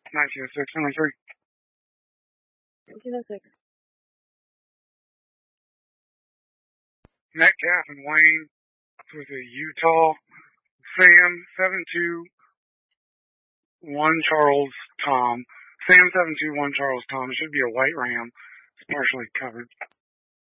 1906, only 3. 1906. Metcalf and Wayne with a Utah. Sam 721 Charles Tom. Sam 721 Charles Tom. It should be a white ram. It's partially covered.